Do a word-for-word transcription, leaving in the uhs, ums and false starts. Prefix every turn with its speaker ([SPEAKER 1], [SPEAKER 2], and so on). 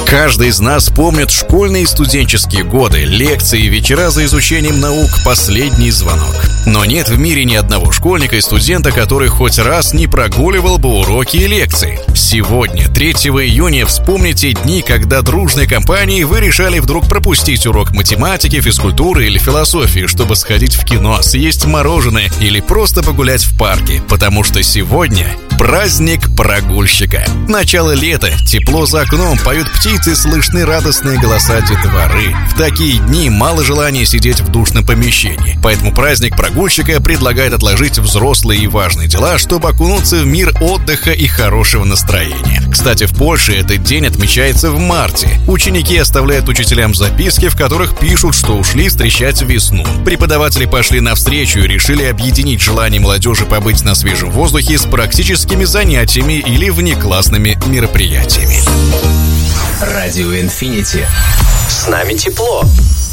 [SPEAKER 1] Каждый из нас помнит школьные и студенческие годы, лекции, вечера за изучением наук, последний звонок. Но нет в мире ни одного школьника и студента, который хоть раз не прогуливал бы уроки и лекции. Сегодня, третьего июня, вспомните дни, когда дружной компанией вы решали вдруг пропустить урок математики, физкультуры или философии, чтобы сходить в кино, съесть мороженое или просто погулять в парке, потому что сегодня праздник прогульщика. Начало лета, тепло за окном, поют птицы, слышны радостные голоса детворы. В такие дни мало желания сидеть в душном помещении, поэтому праздник прогульщика предлагает отложить взрослые и важные дела, чтобы окунуться в мир отдыха и хорошего настроения. Кстати, в Польше этот день отмечается в марте. Ученики оставляют учителям записки, в которых пишут, что ушли встречать весну. Преподаватели пошли навстречу и решили объединить желание молодежи побыть на свежем воздухе с практическими занятиями или внеклассными мероприятиями.
[SPEAKER 2] Радио Инфинити. С нами тепло.